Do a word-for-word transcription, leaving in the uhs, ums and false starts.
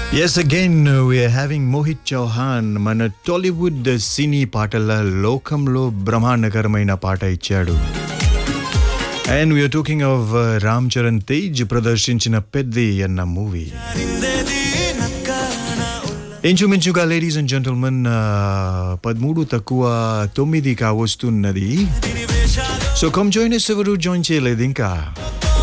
Yes, again, uh, we are having Mohit Chauhan. మన టాలీవుడ్ సినీ పాటల లోకంలో బ్రహ్మాండకరమైన పాట ఇచ్చాడు. And we are talking of Ram Charan Tej ప్రదర్శించిన పెద్ది అన్న మూవీ. ఇంచుమించుగా లేడీస్ అండ్ జెంటల్మెన్ పదమూడు తక్కువ తొమ్మిది కావస్తున్నది. సో కమ్ జాయిన్ ఎస్ ఎవరు జాయిన్ చేయలేదు ఇంకా.